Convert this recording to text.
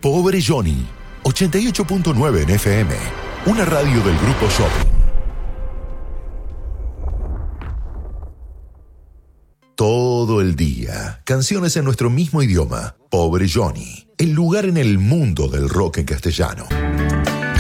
Pobre Johnny, 88.9 en FM, una radio del Grupo Shopping. Todo el día, canciones en nuestro mismo idioma. Pobre Johnny, el lugar en el mundo del rock en castellano.